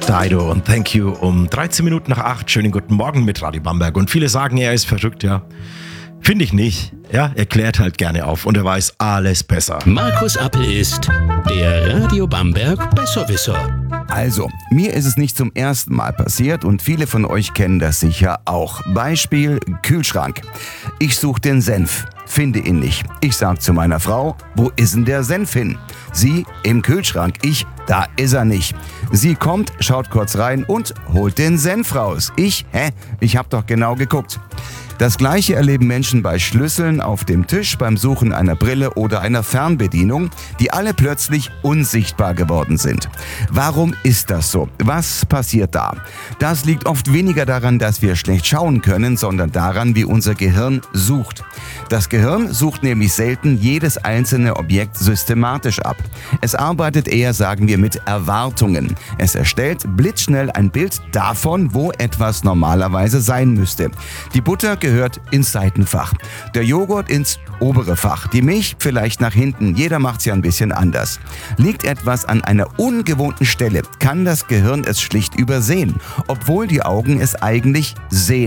Dido und Thank You um 13 Minuten nach 8. Schönen guten Morgen mit Radio Bamberg. Und viele sagen, er ist verrückt, ja. Finde ich nicht. Ja, er klärt halt gerne auf und er weiß alles besser. Markus Appel ist der Radio Bamberg Besserwisser. Also, mir ist es nicht zum ersten Mal passiert und viele von euch kennen das sicher auch. Beispiel Kühlschrank. Ich suche den Senf, finde ihn nicht. Ich sag zu meiner Frau, wo ist denn der Senf hin? Sie, im Kühlschrank. Ich, da ist er nicht. Sie kommt, schaut kurz rein und holt den Senf raus. Ich hab doch genau geguckt. Das Gleiche erleben Menschen bei Schlüsseln auf dem Tisch, beim Suchen einer Brille oder einer Fernbedienung, die alle plötzlich unsichtbar geworden sind. Warum ist das so? Was passiert da? Das liegt oft weniger daran, dass wir schlecht schauen können, sondern daran, wie unser Gehirn sucht. Das Gehirn sucht nämlich selten jedes einzelne Objekt systematisch ab. Es arbeitet eher, sagen wir, mit Erwartungen. Es erstellt blitzschnell ein Bild davon, wo etwas normalerweise sein müsste. Die Butter gehört ins Seitenfach, der Joghurt ins obere Fach, die Milch vielleicht nach hinten, jeder macht's ja ein bisschen anders. Liegt etwas an einer ungewohnten Stelle, kann das Gehirn es schlicht übersehen, obwohl die Augen es eigentlich sehen.